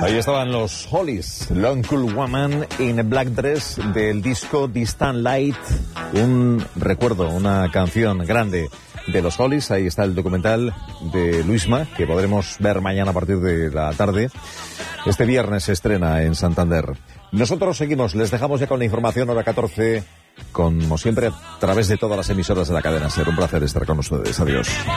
Ahí estaban los Hollies, Long Cool Woman in Black Dress, del disco Distant Light, un recuerdo, una canción grande de los Hollies. Ahí está el documental de Luisma, que podremos ver mañana a partir de la tarde. Este viernes se estrena en Santander. Nosotros seguimos, les dejamos ya con la información, hora 14, como siempre, a través de todas las emisoras de la cadena SER. Un placer estar con ustedes. Adiós.